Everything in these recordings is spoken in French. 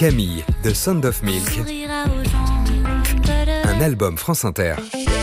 Camille de Sound of Milk, un album France Inter.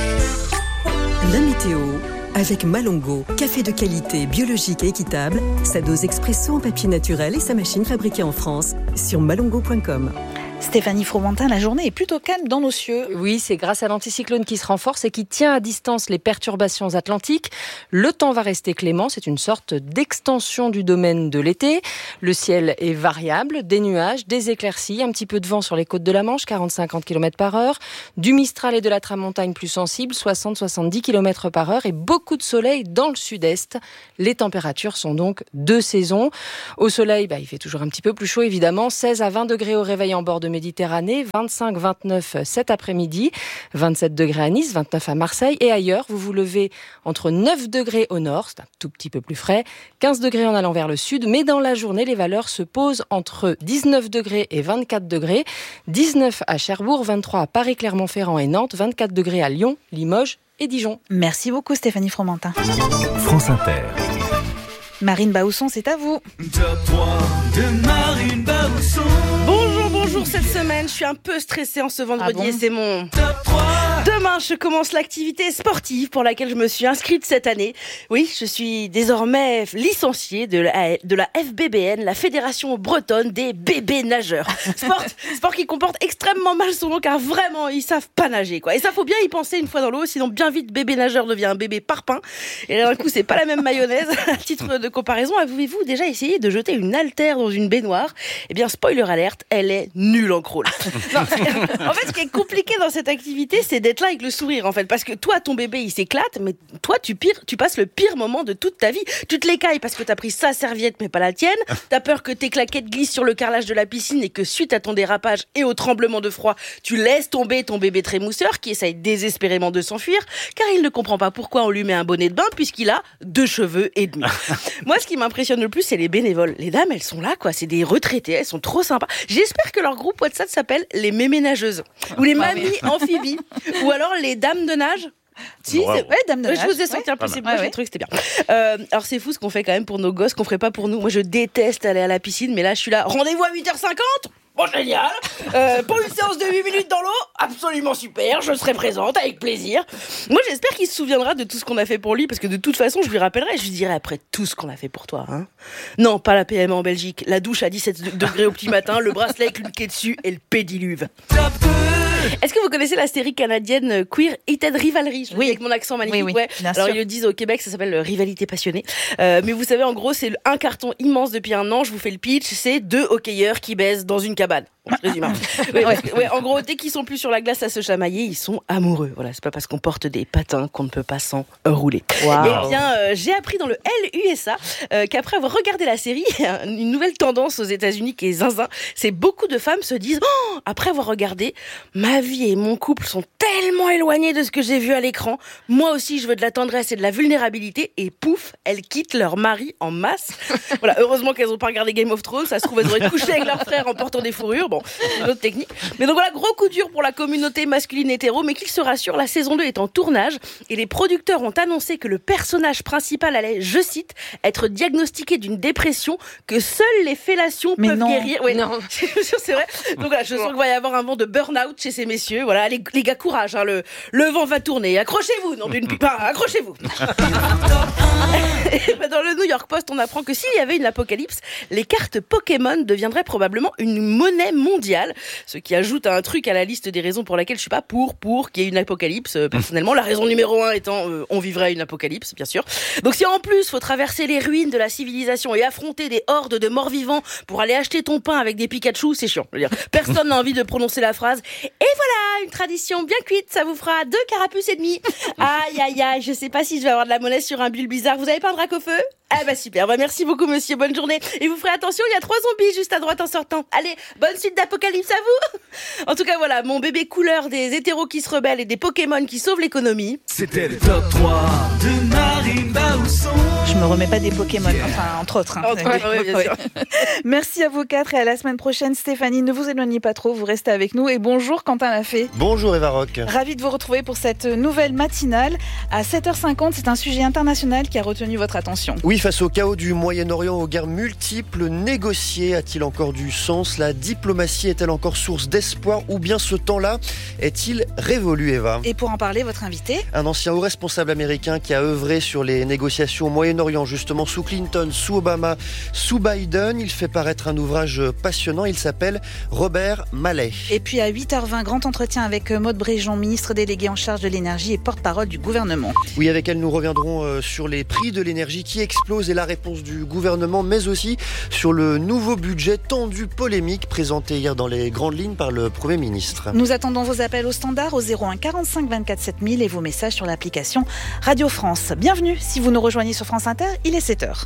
La météo avec Malongo, café de qualité, biologique et équitable, sa dose expresso en papier naturel et sa machine fabriquée en France sur malongo.com. Stéphanie Fromentin, la journée est plutôt calme dans nos cieux. Oui, c'est grâce à l'anticyclone qui se renforce et qui tient à distance les perturbations atlantiques. Le temps va rester clément, c'est une sorte d'extension du domaine de l'été. Le ciel est variable, des nuages, des éclaircies, un petit peu de vent sur les côtes de la Manche, 40-50 km/h, du Mistral et de la Tramontagne plus sensible, 60-70 km/h et beaucoup de soleil dans le sud-est. Les températures sont donc de saison. Au soleil, il fait toujours un petit peu plus chaud évidemment, 16 à 20 degrés au réveil en bord de Méditerranée, 25-29 cet après-midi, 27 degrés à Nice, 29 à Marseille et ailleurs, vous vous levez entre 9 degrés au nord, c'est un tout petit peu plus frais, 15 degrés en allant vers le sud, mais dans la journée, les valeurs se posent entre 19 degrés et 24 degrés, 19 à Cherbourg, 23 à Paris-Clermont-Ferrand et Nantes, 24 degrés à Lyon, Limoges et Dijon. Merci beaucoup Stéphanie Fromentin. France Inter. Marine Baousson, c'est à vous. Top 3 de Marine Baousson. Bonjour, cette semaine, je suis un peu stressée en ce vendredi et c'est mon Top 3. Demain, je commence l'activité sportive pour laquelle je me suis inscrite cette année. Oui, je suis désormais licenciée de la FBBN, la Fédération bretonne des bébés nageurs. Sport qui comporte extrêmement mal son nom car vraiment, ils savent pas nager, quoi. Et ça, faut bien y penser une fois dans l'eau, sinon bien vite, bébé nageur devient un bébé parpaing. Et là, d'un coup, c'est pas la même mayonnaise. À titre de comparaison, avez-vous déjà essayé de jeter une haltère dans une baignoire ? Eh bien, spoiler alerte, elle est nulle en crawl. Non, en fait, ce qui est compliqué dans cette activité, c'est d'être là avec le sourire, en fait. Parce que toi, ton bébé, il s'éclate, mais toi, tu passes le pire moment de toute ta vie. Tu te l'écailles parce que t'as pris sa serviette, mais pas la tienne. T'as peur que tes claquettes glissent sur le carrelage de la piscine et que suite à ton dérapage et au tremblement de froid, tu laisses tomber ton bébé trémousseur qui essaye désespérément de s'enfuir, car il ne comprend pas pourquoi on lui met un bonnet de bain puisqu'il a 2 cheveux et demi. Moi, ce qui m'impressionne le plus, c'est les bénévoles. Les dames, elles sont là, quoi. C'est des retraitées, elles sont trop sympas. J'espère que leur groupe WhatsApp s'appelle les méménageuses ou les mamies amphibies ou alors les dames de nage. Si, ouais, dames de nage. Je vous ai sorti un peu ces prochains trucs, c'était bien. Alors c'est fou ce qu'on fait quand même pour nos gosses, qu'on ferait pas pour nous. Moi je déteste aller à la piscine, mais là je suis là. Rendez-vous à 8h50. Bon, génial. Pour une séance de 8 minutes dans l'eau, absolument super, je serai présente avec plaisir. Moi j'espère qu'il se souviendra de tout ce qu'on a fait pour lui, parce que de toute façon je lui rappellerai, je lui dirai après tout ce qu'on a fait pour toi. Hein. Non, pas la PMA en Belgique, la douche à 17 degrés au petit matin, le bracelet avec une quai dessus et le pédiluve. Top 2. Est-ce que vous connaissez la série canadienne Queer Hated Rivalry ? Oui, avec mon accent magnifique. Oui, ouais. bien Alors sûr. ils le disent au Québec, ça s'appelle Rivalité passionnée. Mais vous savez, en gros, c'est un carton immense depuis un an. Je vous fais le pitch. C'est 2 hockeyeurs qui baisent dans une cabane. Bon, je résume. En gros, dès qu'ils sont plus sur la glace à se chamailler, ils sont amoureux. Voilà, c'est pas parce qu'on porte des patins qu'on ne peut pas s'en rouler. Wow. Eh bien, j'ai appris dans le LUSA qu'après avoir regardé la série, une nouvelle tendance aux États-Unis qui est zinzin, c'est beaucoup de femmes se disent après avoir regardé, ma vie et mon couple sont tellement éloignés de ce que j'ai vu à l'écran. Moi aussi, je veux de la tendresse et de la vulnérabilité. Et pouf, elles quittent leur mari en masse. Voilà, heureusement qu'elles n'ont pas regardé Game of Thrones. Ça se trouve, elles auraient couché avec leur frère en portant des fourrures. Bon, c'est une autre technique. Mais donc voilà, gros coup dur pour la communauté masculine hétéro. Mais qu'ils se rassurent, la saison 2 est en tournage. Et les producteurs ont annoncé que le personnage principal allait, je cite, être diagnostiqué d'une dépression que seules les fellations peuvent guérir. Oui, non, c'est vrai. Donc voilà, je sens qu'il va y avoir un vent de burn-out chez ces messieurs. Voilà, les gars, courage, hein, le vent va tourner. Accrochez-vous, non d'une pipe, accrochez-vous. Dans le New York Post, on apprend que s'il y avait une apocalypse, les cartes Pokémon deviendraient probablement une monnaie mondiale. Ce qui ajoute un truc à la liste des raisons pour laquelle je suis pas pour qu'il y ait une apocalypse. Personnellement, la raison numéro 1 étant on vivrait une apocalypse, bien sûr. Donc si en plus faut traverser les ruines de la civilisation et affronter des hordes de morts-vivants pour aller acheter ton pain avec des Pikachu, c'est chiant. Je veux dire, personne n'a envie de prononcer la phrase. Et voilà, une tradition bien cuite, ça vous fera 2 carapuces et demi. Aïe aïe aïe, je sais pas si je vais avoir de la monnaie sur un bulle bizarre. Vous avez pas un drac au feu ? Ah bah super, merci beaucoup monsieur, bonne journée. Et vous ferez attention, il y a 3 zombies juste à droite en sortant. Allez, bonne suite d'apocalypse à vous. En tout cas voilà, mon bébé couleur des hétéros qui se rebellent et des Pokémon qui sauvent l'économie. C'était le top 3 de Marine Baousson. Je me remets pas des Pokémon, enfin entre autres. Bien sûr. Merci à vous 4 et à la semaine prochaine. Stéphanie, ne vous éloignez pas trop, vous restez avec nous. Et bonjour Quentin Lafay. Bonjour Eva Rock. Ravi de vous retrouver pour cette nouvelle matinale. À 7h50, c'est un sujet international qui a retenu votre attention. Oui, puis face au chaos du Moyen-Orient, aux guerres multiples, négocier a-t-il encore du sens? La diplomatie est-elle encore source d'espoir ou bien ce temps-là est-il révolu, Eva? Et pour en parler, votre invité? Un ancien haut responsable américain qui a œuvré sur les négociations au Moyen-Orient, justement sous Clinton, sous Obama, sous Biden. Il fait paraître un ouvrage passionnant, il s'appelle Robert Malley. Et puis à 8h20, grand entretien avec Maude Bréjon, ministre déléguée en charge de l'énergie et porte-parole du gouvernement. Oui, avec elle, nous reviendrons sur les prix de l'énergie qui explosent et la réponse du gouvernement, mais aussi sur le nouveau budget tendu, polémique, présenté hier dans les grandes lignes par le Premier ministre. Nous attendons vos appels au standard au 01 45 24 7000 et vos messages sur l'application Radio France. Bienvenue si vous nous rejoignez sur France Inter, il est 7h.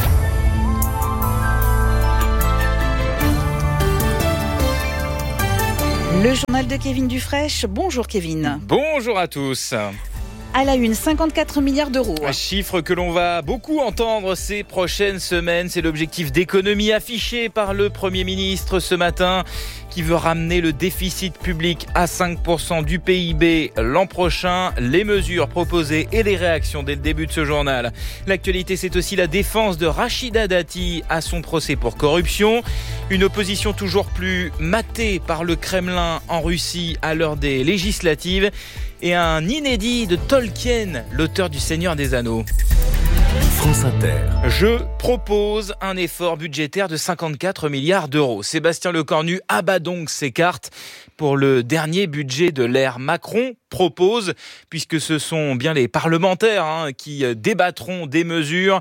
Le journal de Kevin Dufraîche. Bonjour Kevin. Bonjour à tous. À la une, 54 milliards d'euros. Un chiffre que l'on va beaucoup entendre ces prochaines semaines. C'est l'objectif d'économie affiché par le Premier ministre ce matin, qui veut ramener le déficit public à 5% du PIB l'an prochain. Les mesures proposées et les réactions dès le début de ce journal. L'actualité, c'est aussi la défense de Rachida Dati à son procès pour corruption. Une opposition toujours plus matée par le Kremlin en Russie à l'heure des législatives. Et un inédit de Tolkien, l'auteur du Seigneur des Anneaux. France Inter. Je propose un effort budgétaire de 54 milliards d'euros. Sébastien Lecornu abat donc ses cartes pour le dernier budget de l'ère Macron. Propose, puisque ce sont bien les parlementaires qui débattront des mesures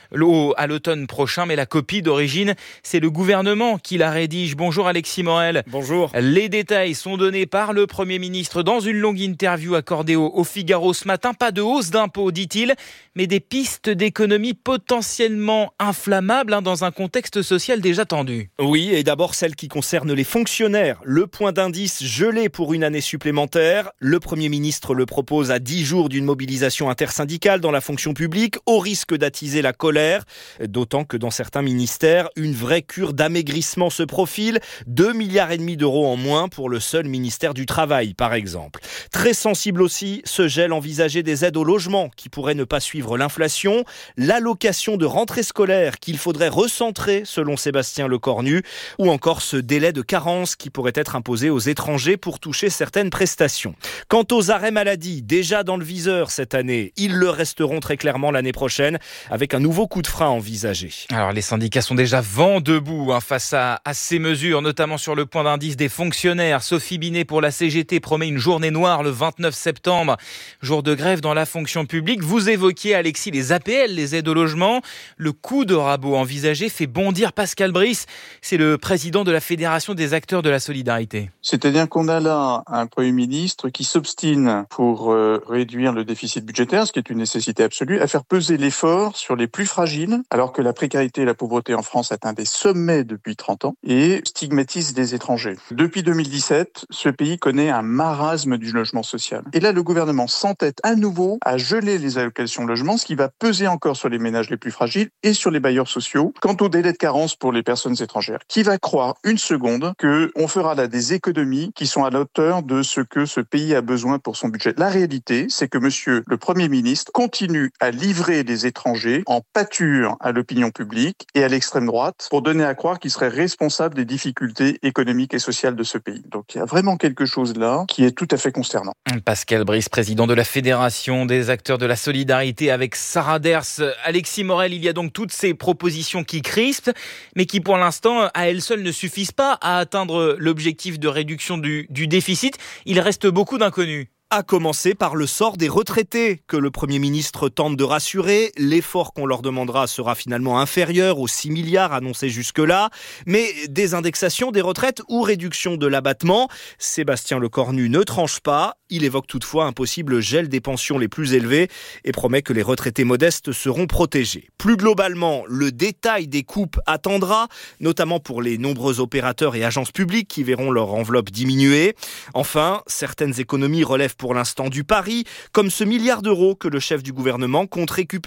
à l'automne prochain, mais la copie d'origine, c'est le gouvernement qui la rédige. Bonjour Alexis Morel. Bonjour. Les détails sont donnés par le Premier ministre dans une longue interview accordée au Figaro ce matin. Pas de hausse d'impôts, dit-il, mais des pistes d'économie potentiellement inflammables dans un contexte social déjà tendu. Oui, et d'abord celle qui concerne les fonctionnaires. Le point d'indice gelé pour une année supplémentaire. Le Premier ministre le propose à 10 jours d'une mobilisation intersyndicale dans la fonction publique, au risque d'attiser la colère. D'autant que dans certains ministères, une vraie cure d'amaigrissement se profile. 2,5 milliards d'euros en moins pour le seul ministère du Travail, par exemple. Très sensible aussi, ce gel envisagé des aides au logement qui pourrait ne pas suivre l'inflation. L'allocation de rentrée scolaire qu'il faudrait recentrer, selon Sébastien Lecornu. Ou encore ce délai de carence qui pourrait être imposé aux étrangers pour toucher certaines prestations. Quant aux arrêts maladie, déjà dans le viseur cette année, ils le resteront très clairement l'année prochaine, avec un nouveau coup de frein envisagé. Alors les syndicats sont déjà vent debout face à ces mesures, notamment sur le point d'indice des fonctionnaires. Sophie Binet pour la CGT promet une journée noire le 29 septembre, jour de grève dans la fonction publique. Vous évoquiez, Alexis, les APL, les aides au logement. Le coup de rabot envisagé fait bondir Pascal Brice. C'est le président de la Fédération des acteurs de la solidarité. C'est-à-dire qu'on a là un Premier ministre qui s'obstine pour réduire le déficit budgétaire, ce qui est une nécessité absolue, à faire peser l'effort sur les plus fragiles, alors que la précarité et la pauvreté en France atteint des sommets depuis 30 ans et stigmatise des étrangers. Depuis 2017, ce pays connaît un marasme du logement social. Et là, le gouvernement s'entête à nouveau à geler les allocations de logement, ce qui va peser encore sur les ménages les plus fragiles et sur les bailleurs sociaux. Quant au délai de carence pour les personnes étrangères, qui va croire une seconde qu'on fera là des économies qui sont à la hauteur de ce que ce pays a besoin pour son budget. La réalité, c'est que monsieur le Premier ministre continue à livrer les étrangers en pâture à l'opinion publique et à l'extrême droite pour donner à croire qu'il serait responsable des difficultés économiques et sociales de ce pays. Donc il y a vraiment quelque chose là qui est tout à fait consternant. Pascal Brice, président de la Fédération des acteurs de la solidarité avec Sarah Ders. Alexis Morel, il y a donc toutes ces propositions qui crispent, mais qui pour l'instant, à elles seules, ne suffisent pas à atteindre l'objectif de réduction du déficit. Il reste beaucoup d'inconnus. À commencer par le sort des retraités, que le Premier ministre tente de rassurer. L'effort qu'on leur demandera sera finalement inférieur aux 6 milliards annoncés jusque-là. Mais des indexations des retraites ou réduction de l'abattement, Sébastien Lecornu ne tranche pas. Il évoque toutefois un possible gel des pensions les plus élevées et promet que les retraités modestes seront protégés. Plus globalement, le détail des coupes attendra, notamment pour les nombreux opérateurs et agences publiques qui verront leur enveloppe diminuer. Enfin, certaines économies relèvent pour l'instant du pari, comme ce milliard d'euros que le chef du gouvernement compte récupérer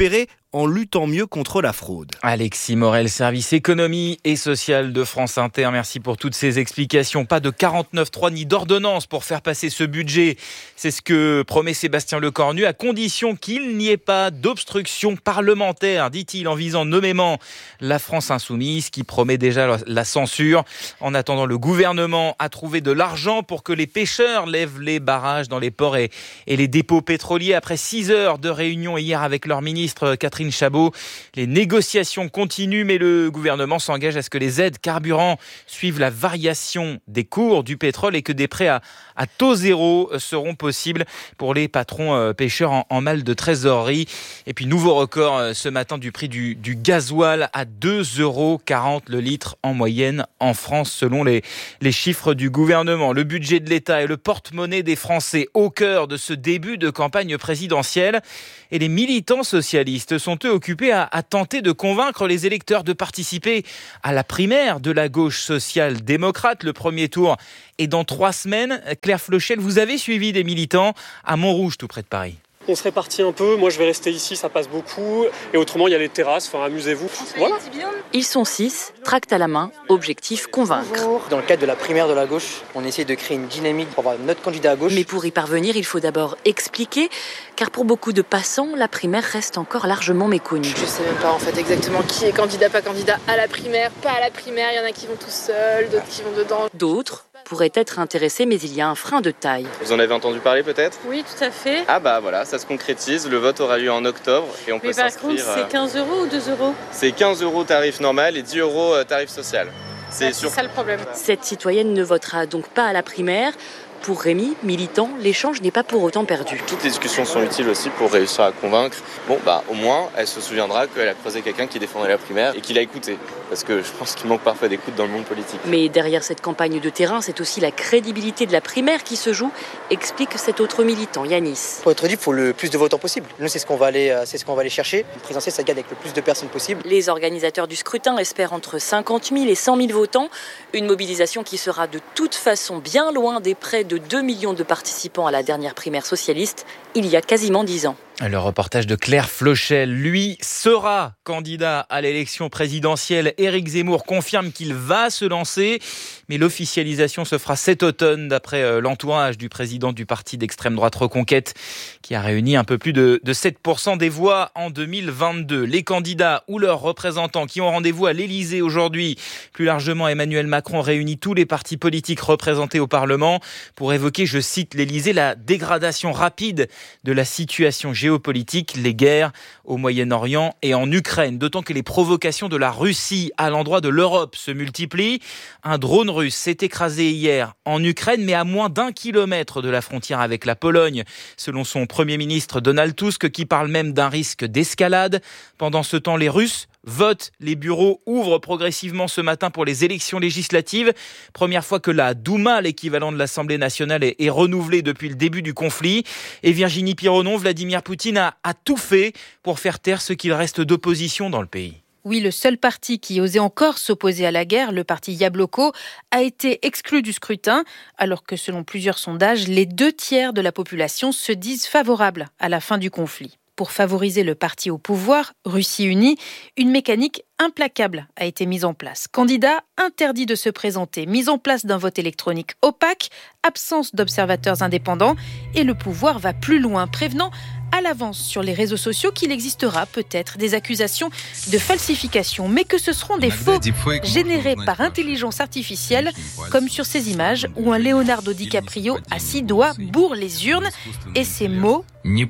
en luttant mieux contre la fraude. Alexis Morel, service économie et social de France Inter. Merci pour toutes ces explications. Pas de 49.3 ni d'ordonnance pour faire passer ce budget. C'est ce que promet Sébastien Lecornu, à condition qu'il n'y ait pas d'obstruction parlementaire, dit-il, en visant nommément la France Insoumise, qui promet déjà la censure. En attendant, le gouvernement a trouvé de l'argent pour que les pêcheurs lèvent les barrages dans les ports et les dépôts pétroliers. Après 6 heures de réunion hier avec leur ministre Catherine Chabot, les négociations continuent, mais le gouvernement s'engage à ce que les aides carburant suivent la variation des cours du pétrole et que des prêts à taux zéro seront possibles pour les patrons pêcheurs en mal de trésorerie. Et puis nouveau record ce matin du prix du gasoil à 2,40 € le litre en moyenne en France selon les chiffres du gouvernement. Le budget de l'État et le porte-monnaie des Français au cœur de ce début de campagne présidentielle. Et les militants socialistes sont eux occupés à tenter de convaincre les électeurs de participer à la primaire de la gauche social-démocrate. Le premier tour est dans 3 semaines. Claire Flochel, vous avez suivi des militants à Montrouge, tout près de Paris. On se répartit un peu, moi je vais rester ici, ça passe beaucoup. Et autrement, il y a les terrasses, amusez-vous. Voilà. Ils sont 6, tract à la main, objectif convaincre. Dans le cadre de la primaire de la gauche, on essaie de créer une dynamique pour avoir notre candidat à gauche. Mais pour y parvenir, il faut d'abord expliquer, car pour beaucoup de passants, la primaire reste encore largement méconnue. Je sais même pas en fait exactement qui est candidat, pas candidat à la primaire, pas à la primaire. Il y en a qui vont tout seuls, d'autres qui vont dedans. D'autres pourraient être intéressés, mais il y a un frein de taille. Vous en avez entendu parler peut-être ? Oui, tout à fait. Ah bah voilà, ça se concrétise, le vote aura lieu en octobre et on peut s'inscrire. Mais par contre, c'est 15 € ou 2 €? C'est 15 € tarif normal et 10 € tarif social. C'est ça le problème. Cette citoyenne ne votera donc pas à la primaire. Pour Rémi, militant, l'échange n'est pas pour autant perdu. Toutes les discussions sont utiles aussi pour réussir à convaincre. Au moins, elle se souviendra qu'elle a croisé quelqu'un qui défendait la primaire et qui l'a écouté. Parce que je pense qu'il manque parfois d'écoute dans le monde politique. Mais derrière cette campagne de terrain, c'est aussi la crédibilité de la primaire qui se joue, explique cet autre militant, Yanis. Pour être dit, il faut le plus de votants possible. Nous, c'est ce qu'on va aller chercher. Une présidentielle, ça gagne avec le plus de personnes possible. Les organisateurs du scrutin espèrent entre 50 000 et 100 000 votants. Une mobilisation qui sera de toute façon bien loin des près de 2 millions de participants à la dernière primaire socialiste, il y a quasiment 10 ans. Le reportage de Claire Flochel, lui, sera candidat à l'élection présidentielle. Éric Zemmour confirme qu'il va se lancer, mais l'officialisation se fera cet automne, d'après l'entourage du président du parti d'extrême droite Reconquête, qui a réuni un peu plus de 7% des voix en 2022. Les candidats ou leurs représentants qui ont rendez-vous à l'Élysée aujourd'hui, plus largement Emmanuel Macron réunit tous les partis politiques représentés au Parlement pour évoquer, je cite l'Élysée, la dégradation rapide de la situation géopolitique, les guerres au Moyen-Orient et en Ukraine. D'autant que les provocations de la Russie à l'endroit de l'Europe se multiplient. Un drone russe s'est écrasé hier en Ukraine, mais à moins d'1 kilomètre de la frontière avec la Pologne, selon son Premier ministre Donald Tusk, qui parle même d'un risque d'escalade. Pendant ce temps, les Russes votent. Les bureaux ouvrent progressivement ce matin pour les élections législatives. Première fois que la Douma, l'équivalent de l'Assemblée nationale, est renouvelée depuis le début du conflit. Et Virginie Pironon, Vladimir Poutine a tout fait pour faire taire ce qu'il reste d'opposition dans le pays. Oui, le seul parti qui osait encore s'opposer à la guerre, le parti Yabloko, a été exclu du scrutin, alors que selon plusieurs sondages, les 2/3 de la population se disent favorables à la fin du conflit. Pour favoriser le parti au pouvoir, Russie Unie, une mécanique implacable a été mise en place. Candidats interdits de se présenter, mise en place d'un vote électronique opaque, absence d'observateurs indépendants et le pouvoir va plus loin, prévenant à l'avance sur les réseaux sociaux qu'il existera peut-être des accusations de falsification, mais que ce seront des faux générés par intelligence artificielle, comme sur ces images où un Leonardo DiCaprio à 6 doigts bourre les urnes et ces mots « Ne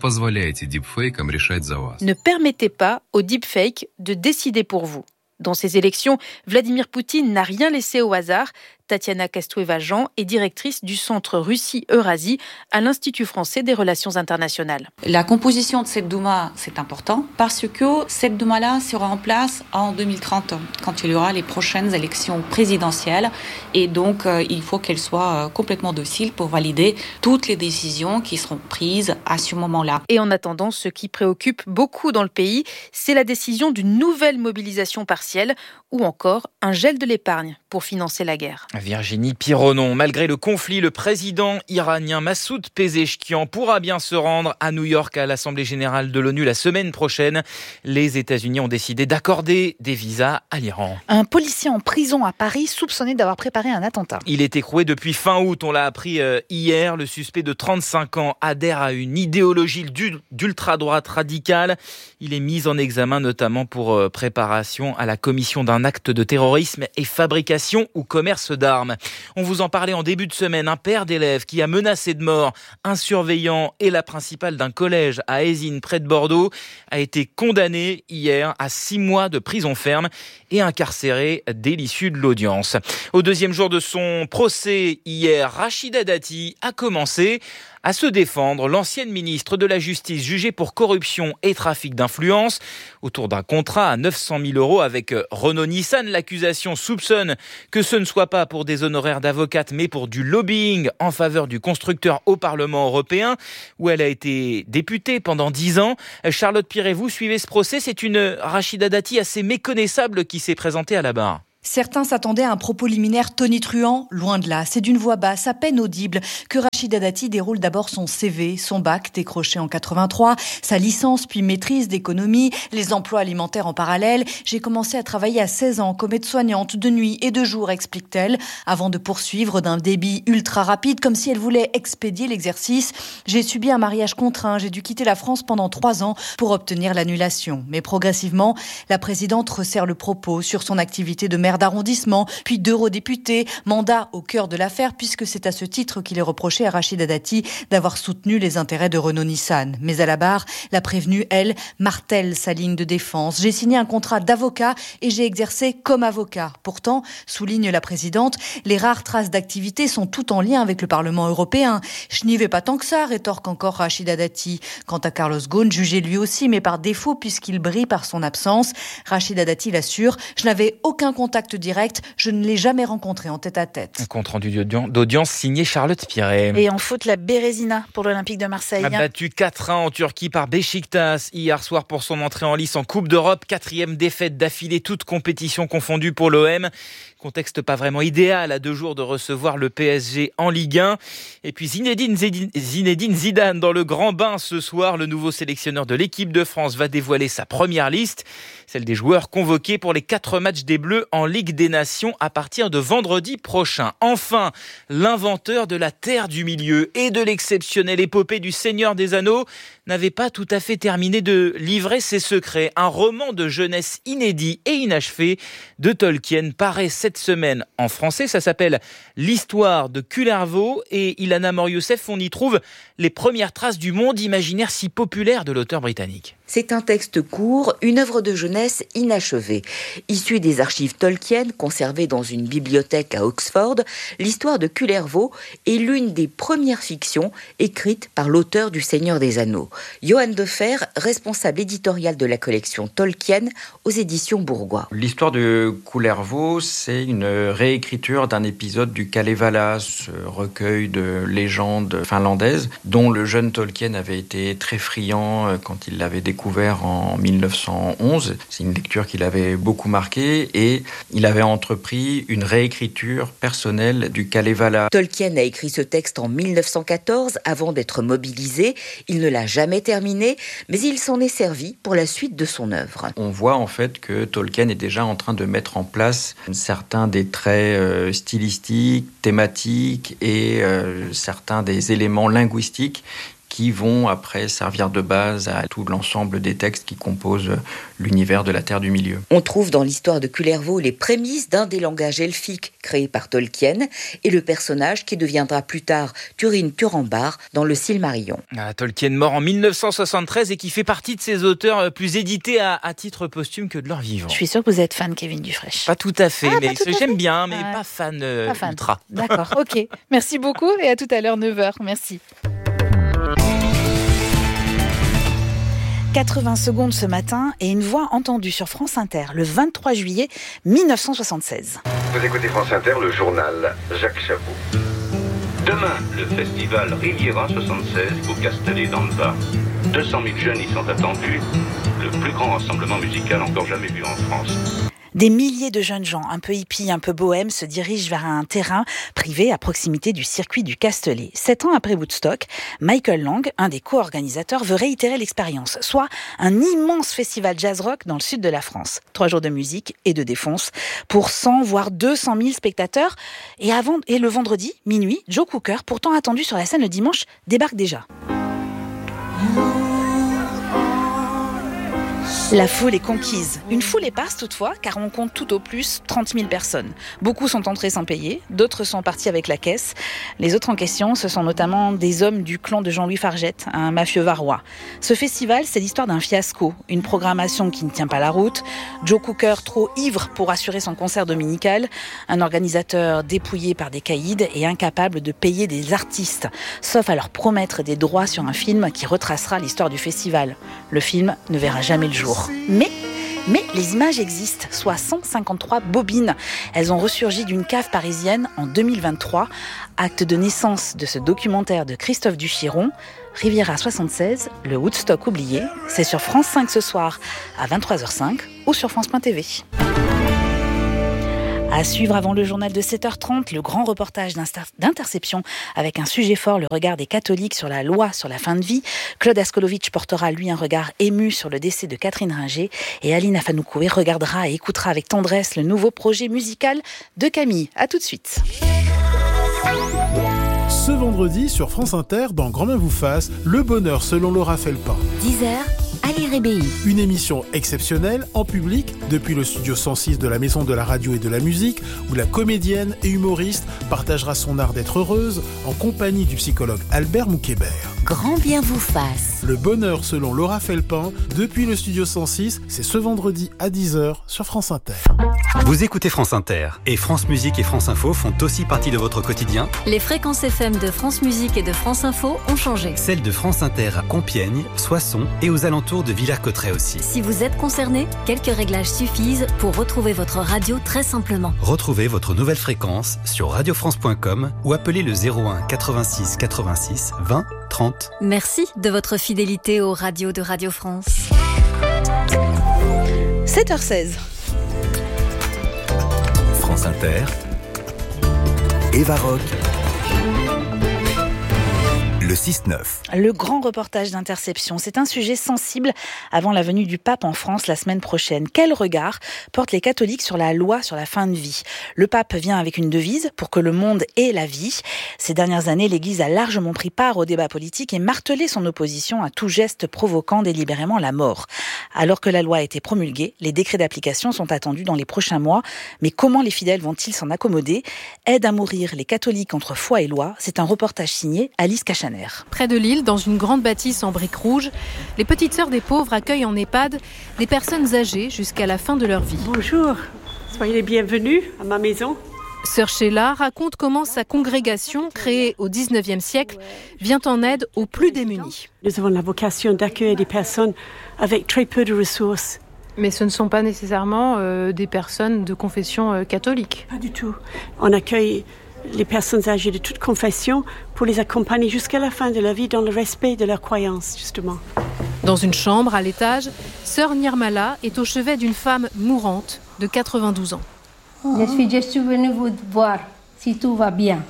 permettez pas aux deepfakes de décider pour vous ». Dans ces élections, Vladimir Poutine n'a rien laissé au hasard. Tatiana Kastueva-Jean est directrice du Centre Russie-Eurasie à l'Institut français des relations internationales. La composition de cette Douma, c'est important parce que cette Douma-là sera en place en 2030, quand il y aura les prochaines élections présidentielles. Et donc, il faut qu'elle soit complètement docile pour valider toutes les décisions qui seront prises à ce moment-là. Et en attendant, ce qui préoccupe beaucoup dans le pays, c'est la décision d'une nouvelle mobilisation partielle ou encore un gel de l'épargne pour financer la guerre. Virginie Pironon, malgré le conflit, le président iranien Massoud Pezeshkian pourra bien se rendre à New York à l'Assemblée générale de l'ONU la semaine prochaine. Les États-Unis ont décidé d'accorder des visas à l'Iran. Un policier en prison à Paris soupçonné d'avoir préparé un attentat. Il est écroué depuis fin août, on l'a appris hier. Le suspect de 35 ans adhère à une idéologie d'ultra-droite radicale. Il est mis en examen notamment pour préparation à la commission d'un acte de terrorisme et fabrication ou commerce d'armes. On vous en parlait en début de semaine. Un père d'élève qui a menacé de mort un surveillant et la principale d'un collège à Eysines, près de Bordeaux, a été condamné hier à 6 mois de prison ferme et incarcéré dès l'issue de l'audience. Au deuxième jour de son procès hier, Rachida Dati a commencé à se défendre. L'ancienne ministre de la Justice jugée pour corruption et trafic d'influence autour d'un contrat à 900 000 € avec Renault-Nissan. L'accusation soupçonne que ce ne soit pas pour des honoraires d'avocate mais pour du lobbying en faveur du constructeur au Parlement européen où elle a été députée pendant 10 ans. Charlotte Piret, vous suivez ce procès. C'est une Rachida Dati assez méconnaissable qui s'est présentée à la barre. Certains s'attendaient à un propos liminaire tonitruant, loin de là. C'est d'une voix basse, à peine audible, que Rachida Dati déroule d'abord son CV, son bac décroché en 83, sa licence puis maîtrise d'économie, les emplois alimentaires en parallèle. J'ai commencé à travailler à 16 ans comme aide-soignante de nuit et de jour, explique-t-elle, avant de poursuivre d'un débit ultra rapide, comme si elle voulait expédier l'exercice. J'ai subi un mariage contraint, j'ai dû quitter la France pendant 3 ans pour obtenir l'annulation. Mais progressivement, la présidente resserre le propos sur son activité de maire d'arrondissement, puis d'eurodéputé, mandat au cœur de l'affaire puisque c'est à ce titre qu'il est reproché à Rachida Dati d'avoir soutenu les intérêts de Renault-Nissan. Mais à la barre, la prévenue, elle, martèle sa ligne de défense. J'ai signé un contrat d'avocat et j'ai exercé comme avocat. Pourtant, souligne la présidente, les rares traces d'activité sont toutes en lien avec le Parlement européen. Je n'y vais pas tant que ça, rétorque encore Rachida Dati. Quant à Carlos Ghosn, jugé lui aussi, mais par défaut puisqu'il brille par son absence, Rachida Dati l'assure, je n'avais aucun contact direct, je ne l'ai jamais rencontré en tête-à-tête. Un compte rendu d'audience signé Charlotte Piret. Et en foot, la Bérésina pour l'Olympique de Marseille. A battu 4-1 en Turquie par Beşiktaş hier soir pour son entrée en lice en Coupe d'Europe. 4e défaite d'affilée, toutes compétitions confondues pour l'OM. Contexte pas vraiment idéal à 2 jours de recevoir le PSG en Ligue 1. Et puis Zinedine Zidane dans le grand bain ce soir. Le nouveau sélectionneur de l'équipe de France va dévoiler sa première liste, celle des joueurs convoqués pour les 4 matchs des Bleus en Ligue des Nations à partir de vendredi prochain. Enfin, l'inventeur de la Terre du Milieu et de l'exceptionnelle épopée du Seigneur des Anneaux n'avait pas tout à fait terminé de livrer ses secrets. Un roman de jeunesse inédit et inachevé de Tolkien paraît cette semaine en français. Ça s'appelle L'histoire de Kullervo et Ilana Mor-Youssef. On y trouve les premières traces du monde imaginaire si populaire de l'auteur britannique. C'est un texte court, une œuvre de jeunesse inachevée. Issue des archives Tolkien, conservées dans une bibliothèque à Oxford, l'histoire de Kullervo est l'une des premières fictions écrites par l'auteur du Seigneur des Anneaux. Johan Defer, responsable éditorial de la collection Tolkien aux éditions Bourgois. L'histoire de Kullervo, c'est une réécriture d'un épisode du Kalevala, ce recueil de légendes finlandaises dont le jeune Tolkien avait été très friand quand il l'avait découvert en 1911. C'est une lecture qui l'avait beaucoup marqué et il avait entrepris une réécriture personnelle du Kalevala. Tolkien a écrit ce texte en 1914 avant d'être mobilisé. Il ne l'a jamais terminé, mais il s'en est servi pour la suite de son œuvre. On voit en fait que Tolkien est déjà en train de mettre en place certains des traits stylistiques, thématiques et certains des éléments linguistiques qui vont après servir de base à tout l'ensemble des textes qui composent l'univers de la Terre du Milieu. On trouve dans l'histoire de Kullervo les prémices d'un des langages elfiques créés par Tolkien et le personnage qui deviendra plus tard Turin Turambar dans le Silmarillion. Tolkien mort en 1973 et qui fait partie de ces auteurs plus édités à titre posthume que de leur vivant. Je suis sûre que vous êtes fan, Kevin Dufresne. Pas tout à fait, mais j'aime bien, mais pas fan ultra. D'accord, ok. Merci beaucoup et à tout à l'heure 9h. Merci. 80 secondes ce matin et une voix entendue sur France Inter le 23 juillet 1976. Vous écoutez France Inter, le journal Jacques Chabot. Demain, le festival Riviera 76 au Castellet dans le Var. 200 000 jeunes y sont attendus. Le plus grand rassemblement musical encore jamais vu en France. Des milliers de jeunes gens, un peu hippies, un peu bohèmes, se dirigent vers un terrain privé à proximité du circuit du Castellet. 7 ans après Woodstock, Michael Lang, un des co-organisateurs, veut réitérer l'expérience, soit un immense festival jazz-rock dans le sud de la France. 3 jours de musique et de défonce pour 100 voire 200 000 spectateurs. Et le vendredi, minuit, Joe Cocker, pourtant attendu sur la scène le dimanche, débarque déjà. La foule est conquise. Une foule éparse toutefois, car on compte tout au plus 30 000 personnes. Beaucoup sont entrés sans payer, d'autres sont partis avec la caisse. Les autres en question, ce sont notamment des hommes du clan de Jean-Louis Fargette, un mafieux varois. Ce festival, c'est l'histoire d'un fiasco, une programmation qui ne tient pas la route, Joe Cocker trop ivre pour assurer son concert dominical, un organisateur dépouillé par des caïds et incapable de payer des artistes, sauf à leur promettre des droits sur un film qui retracera l'histoire du festival. Le film ne verra jamais le jour. Mais les images existent, soit 153 bobines. Elles ont ressurgi d'une cave parisienne en 2023. Acte de naissance de ce documentaire de Christophe Duchiron, Riviera 76, le Woodstock oublié. C'est sur France 5 ce soir à 23h05 ou sur France.tv. À suivre avant le journal de 7h30, le grand reportage d'Interception avec un sujet fort, le regard des catholiques sur la loi sur la fin de vie. Claude Askolovitch portera lui un regard ému sur le décès de Catherine Ringer et Aline Afanoukoé regardera et écoutera avec tendresse le nouveau projet musical de Camille. À tout de suite. Ce vendredi sur France Inter, dans Grand Main vous fasse, le bonheur selon Laura Felpin. 10h, Ali Rébéi. Une émission exceptionnelle en public depuis le studio 106 de la Maison de la Radio et de la Musique où la comédienne et humoriste partagera son art d'être heureuse en compagnie du psychologue Albert Moukébert. Grand bien vous fasse. Le bonheur selon Laura Felpin depuis le studio 106, c'est ce vendredi à 10h sur France Inter. Vous écoutez France Inter et France Musique et France Info font aussi partie de votre quotidien. Les fréquences FM de France Musique et de France Info ont changé. Celles de France Inter à Compiègne, Soissons et aux alentours de Villers-Cotterêts aussi. Si vous êtes concerné, quelques réglages suffisent pour retrouver votre radio très simplement. Retrouvez votre nouvelle fréquence sur radiofrance.com ou appelez le 01 86 86 20 30. Merci de votre fidélité aux radios de Radio France. 7h16. France Inter, Eva Rock, le 6-9. Le grand reportage d'Interception, c'est un sujet sensible avant la venue du pape en France la semaine prochaine. Quel regard portent les catholiques sur la loi sur la fin de vie ? Le pape vient avec une devise pour que le monde ait la vie. Ces dernières années, l'Église a largement pris part au débat politique et martelé son opposition à tout geste provoquant délibérément la mort. Alors que la loi a été promulguée, les décrets d'application sont attendus dans les prochains mois. Mais comment les fidèles vont-ils s'en accommoder ? Aide à mourir les catholiques entre foi et loi, c'est un reportage signé Alice Cachaner. Près de Lille, dans une grande bâtisse en briques rouges, les petites sœurs des pauvres accueillent en EHPAD des personnes âgées jusqu'à la fin de leur vie. Bonjour, soyez les bienvenus à ma maison. Sœur Sheila raconte comment sa congrégation, créée au 19e siècle, vient en aide aux plus démunis. Nous avons la vocation d'accueillir des personnes avec très peu de ressources. Mais ce ne sont pas nécessairement des personnes de confession catholique. Pas du tout. On accueille les personnes âgées de toute confession pour les accompagner jusqu'à la fin de leur vie dans le respect de leurs croyances, justement. Dans une chambre à l'étage, sœur Nirmala est au chevet d'une femme mourante de 92 ans. Je suis juste venue vous voir si tout va bien.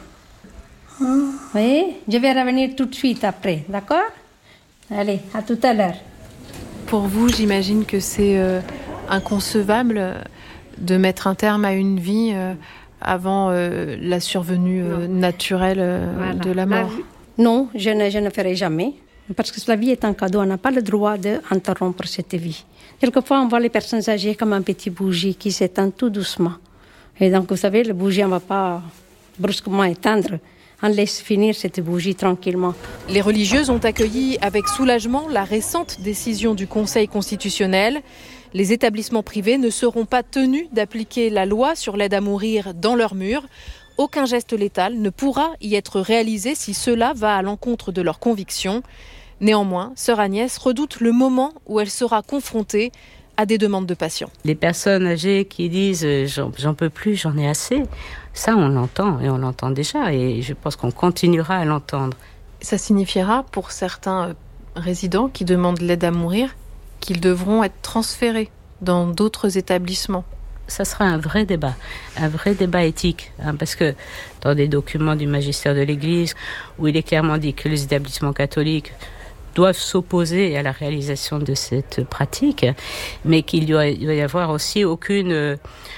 Oui, je vais revenir tout de suite après, d'accord ? Allez, à tout à l'heure. Pour vous, j'imagine que c'est inconcevable de mettre un terme à une vie avant la survenue naturelle de la mort. Non, je ne ferai jamais. Parce que la vie est un cadeau, on n'a pas le droit d'interrompre cette vie. Quelquefois, on voit les personnes âgées comme un petit bougie qui s'éteint tout doucement. Et donc, vous savez, le bougie, on ne va pas brusquement éteindre. On laisse finir cette bougie tranquillement. Les religieuses ont accueilli avec soulagement la récente décision du Conseil constitutionnel. Les établissements privés ne seront pas tenus d'appliquer la loi sur l'aide à mourir dans leurs murs. Aucun geste létal ne pourra y être réalisé si cela va à l'encontre de leurs convictions. Néanmoins, sœur Agnès redoute le moment où elle sera confrontée à des demandes de patients. Les personnes âgées qui disent « j'en peux plus, j'en ai assez », ça on l'entend et on l'entend déjà et je pense qu'on continuera à l'entendre. Ça signifiera pour certains résidents qui demandent l'aide à mourir qu'ils devront être transférés dans d'autres établissements. ça sera un vrai débat éthique, parce que dans des documents du magistère de l'Église, où il est clairement dit que les établissements catholiques doivent s'opposer à la réalisation de cette pratique, mais qu'il doit y avoir aussi aucune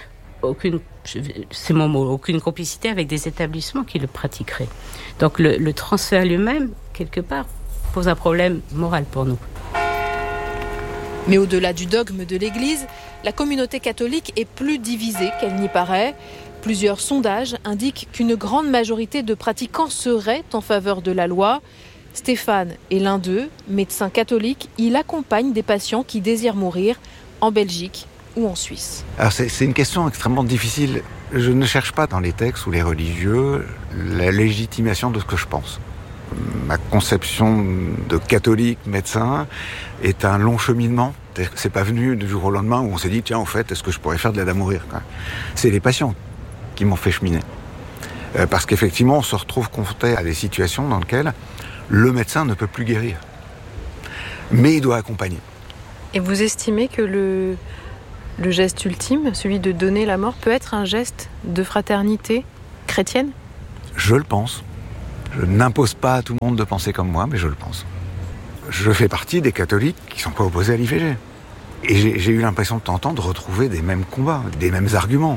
complicité avec des établissements qui le pratiqueraient. Donc le transfert lui-même, quelque part, pose un problème moral pour nous. Mais au-delà du dogme de l'Église, la communauté catholique est plus divisée qu'elle n'y paraît. Plusieurs sondages indiquent qu'une grande majorité de pratiquants seraient en faveur de la loi. Stéphane est l'un d'eux, médecin catholique. Il accompagne des patients qui désirent mourir en Belgique ou en Suisse. Alors c'est une question extrêmement difficile. Je ne cherche pas dans les textes ou les religieux la légitimation de ce que je pense. Ma conception de catholique médecin est un long cheminement. C'est pas venu du jour au lendemain où on s'est dit tiens, en fait, est-ce que je pourrais faire de l'aide à mourir, quoi. C'est les patients qui m'ont fait cheminer. Parce qu'effectivement, on se retrouve confronté à des situations dans lesquelles le médecin ne peut plus guérir. Mais il doit accompagner. Et vous estimez que le geste ultime, celui de donner la mort, peut être un geste de fraternité chrétienne ? Je le pense. Je n'impose pas à tout le monde de penser comme moi, mais je le pense. Je fais partie des catholiques qui ne sont pas opposés à l'IVG. Et j'ai eu l'impression de temps en temps de retrouver des mêmes combats, des mêmes arguments.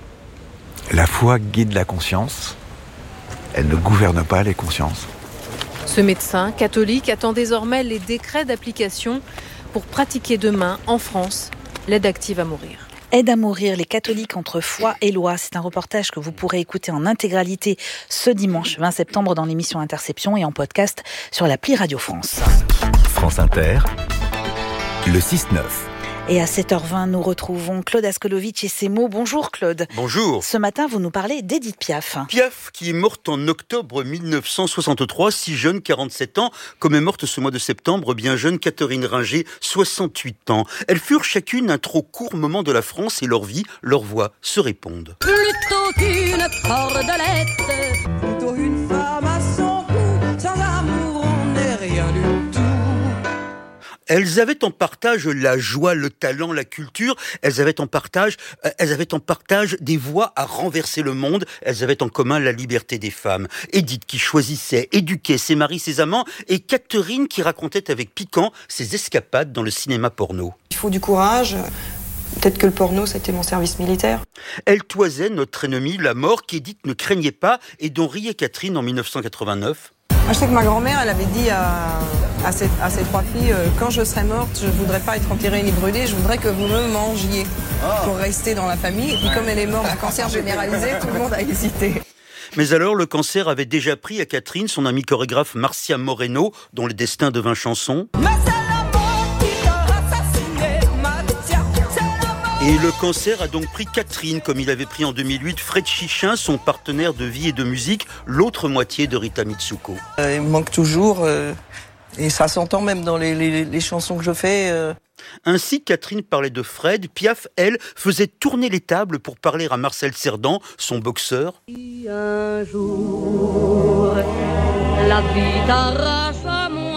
La foi guide la conscience. Elle ne gouverne pas les consciences. Ce médecin catholique attend désormais les décrets d'application pour pratiquer demain, en France, l'aide active à mourir. Aide à mourir, les catholiques entre foi et loi. C'est un reportage que vous pourrez écouter en intégralité ce dimanche 20 septembre dans l'émission Interception et en podcast sur l'appli Radio France. France Inter, le 6-9. Et à 7h20, nous retrouvons Claude Askolovitch et ses mots. Bonjour Claude. Bonjour. Ce matin, vous nous parlez d'Édith Piaf. Piaf, qui est morte en octobre 1963, si jeune, 47 ans, comme est morte ce mois de septembre, bien jeune, Catherine Ringer, 68 ans. Elles furent chacune un trop court moment de la France et leur vie, leur voix se répondent. Plutôt qu'une cordelette, plutôt une femme à son cou, sans amour on n'est rien du tout. Elles avaient en partage la joie, le talent, la culture. Elles avaient en partage des voix à renverser le monde. Elles avaient en commun la liberté des femmes. Édith qui choisissait, éduquait ses maris, ses amants, et Catherine qui racontait avec piquant ses escapades dans le cinéma porno. Il faut du courage. Peut-être que le porno, c'était mon service militaire. Elle toisait notre ennemi, la mort, qu'Édith ne craignait pas et dont riait Catherine en 1989. Moi, je sais que ma grand-mère, elle avait dit à ces trois filles, quand je serai morte, je ne voudrais pas être enterrée ni brûlée, je voudrais que vous me mangiez pour rester dans la famille. Et puis comme elle est morte d'un cancer généralisé, tout le monde a hésité. Mais alors, le cancer avait déjà pris à Catherine son ami chorégraphe Marcia Moreno, dont le destin devint chanson. Et le cancer a donc pris Catherine, comme il avait pris en 2008 Fred Chichin, son partenaire de vie et de musique, l'autre moitié de Rita Mitsuko. Il me manque toujours, et ça s'entend même dans les chansons que je fais. Ainsi, Catherine parlait de Fred. Piaf, elle, faisait tourner les tables pour parler à Marcel Cerdan, son boxeur. Un jour, la vie t'arrache à moi.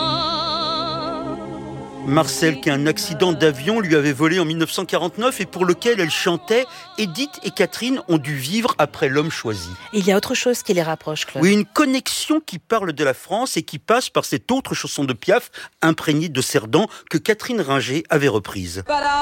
Marcel, qu'un accident d'avion lui avait volé en 1949 et pour lequel elle chantait « Édith et Catherine ont dû vivre après l'homme choisi ». Il y a autre chose qui les rapproche, Claude. Oui, une connexion qui parle de la France et qui passe par cette autre chanson de Piaf, imprégnée de Cerdan, que Catherine Ringer avait reprise.